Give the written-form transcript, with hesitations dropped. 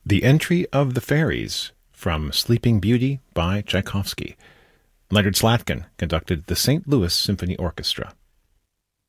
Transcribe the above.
The Entry of the Fairies from Sleeping Beauty by Tchaikovsky. Leonard Slatkin conducted the St. Louis Symphony Orchestra.